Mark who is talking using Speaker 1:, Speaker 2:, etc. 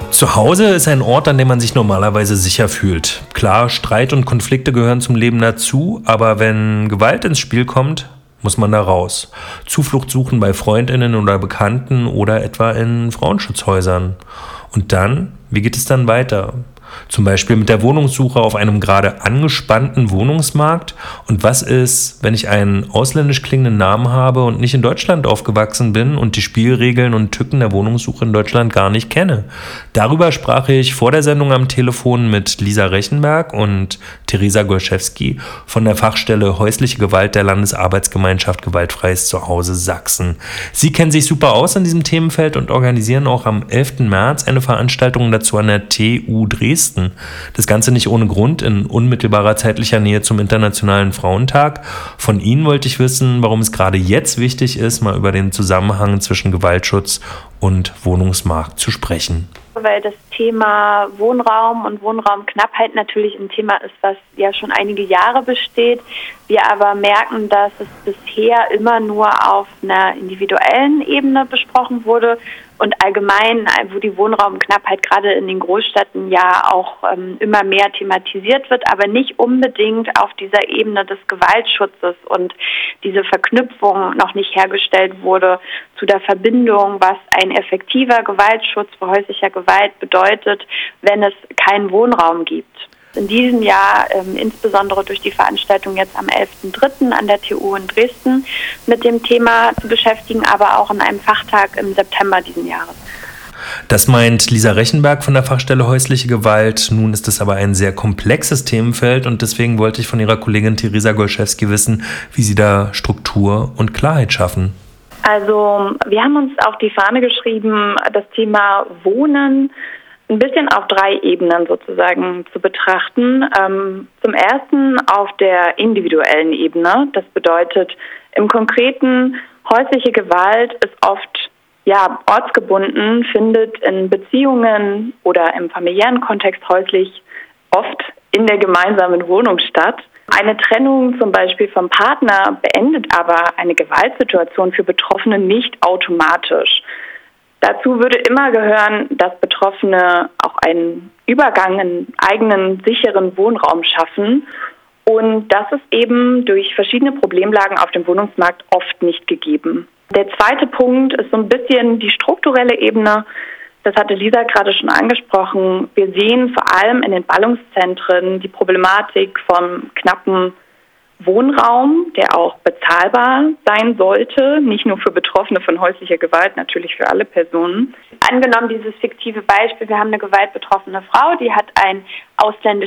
Speaker 1: Zu Hause ist ein Ort, an dem man sich normalerweise sicher fühlt. Klar, Streit und Konflikte gehören zum Leben dazu, aber wenn Gewalt ins Spiel kommt, muss man da raus. Zuflucht suchen bei Freundinnen oder Bekannten oder etwa in Frauenschutzhäusern. Und dann, wie geht es dann weiter? Zum Beispiel mit der Wohnungssuche auf einem gerade angespannten Wohnungsmarkt. Und was ist, wenn ich einen ausländisch klingenden Namen habe und nicht in Deutschland aufgewachsen bin und die Spielregeln und Tücken der Wohnungssuche in Deutschland gar nicht kenne? Darüber sprach ich vor der Sendung am Telefon mit Lisa Rechenberg und Theresa Golszewski von der Fachstelle Häusliche Gewalt der Landesarbeitsgemeinschaft Gewaltfreies Zuhause Sachsen. Sie kennen sich super aus in diesem Themenfeld und organisieren auch am 11. März eine Veranstaltung dazu an der TU Dresden. Das Ganze nicht ohne Grund in unmittelbarer zeitlicher Nähe zum Internationalen Frauentag. Von Ihnen wollte ich wissen, warum es gerade jetzt wichtig ist, mal über den Zusammenhang zwischen Gewaltschutz und Wohnungsmarkt zu sprechen.
Speaker 2: Weil das Thema Wohnraum und Wohnraumknappheit natürlich ein Thema ist, was ja schon einige Jahre besteht. Wir aber merken, dass es bisher immer nur auf einer individuellen Ebene besprochen wurde und allgemein, wo die Wohnraumknappheit gerade in den Großstädten ja auch immer mehr thematisiert wird, aber nicht unbedingt auf dieser Ebene des Gewaltschutzes und diese Verknüpfung noch nicht hergestellt wurde zu der Verbindung, was ein effektiver Gewaltschutz vor häuslicher Gewalt bedeutet, wenn es keinen Wohnraum gibt. In diesem Jahr, insbesondere durch die Veranstaltung jetzt am 11.3. an der TU in Dresden mit dem Thema zu beschäftigen, aber auch in einem Fachtag im September diesen Jahres.
Speaker 1: Das meint Lisa Rechenberg von der Fachstelle Häusliche Gewalt. Nun ist es aber ein sehr komplexes Themenfeld und deswegen wollte ich von ihrer Kollegin Theresa Golszewski wissen, wie sie da Struktur und Klarheit schaffen.
Speaker 2: Also wir haben uns auf die Fahne geschrieben, das Thema Wohnen ein bisschen auf 3 Ebenen sozusagen zu betrachten. Zum ersten auf der individuellen Ebene. Das bedeutet im Konkreten, häusliche Gewalt ist oft ortsgebunden, findet in Beziehungen oder im familiären Kontext häuslich oft in der gemeinsamen Wohnung statt. Eine Trennung zum Beispiel vom Partner beendet aber eine Gewaltsituation für Betroffene nicht automatisch. Dazu würde immer gehören, dass Betroffene auch einen Übergang in eigenen sicheren Wohnraum schaffen. Und das ist eben durch verschiedene Problemlagen auf dem Wohnungsmarkt oft nicht gegeben. Der zweite Punkt ist so ein bisschen die strukturelle Ebene. Das hatte Lisa gerade schon angesprochen. Wir sehen vor allem in den Ballungszentren die Problematik vom knappen Wohnraum, der auch bezahlbar sein sollte, nicht nur für Betroffene von häuslicher Gewalt, natürlich für alle Personen. Angenommen dieses fiktive Beispiel, wir haben eine gewaltbetroffene Frau, die hat einen ausländisch